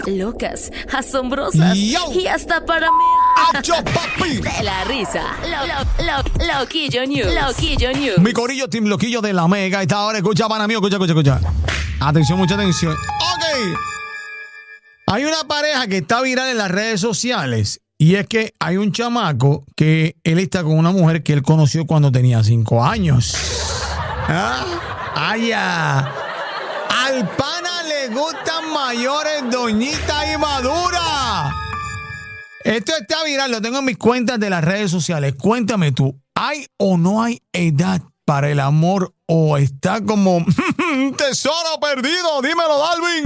locas, asombrosas Yo. y hasta para mí. ¡Acho, papi! De la risa. Loquillo News. Loquillo News. Mi corillo, Team Loquillo de la Mega. Esta hora, escucha, pana mío, escucha. Atención, mucha atención. Ok. Hay una pareja que está viral en las redes sociales. Y es que hay un chamaco que él está con una mujer que él conoció cuando tenía 5 años. ¿Ah? ¡Ay! Al pana le gustan mayores, doñita y madura. Esto está viral, lo tengo en mis cuentas de las redes sociales. Cuéntame tú, ¿hay o no hay edad para el amor o está como un tesoro perdido? Dímelo, Dalvin.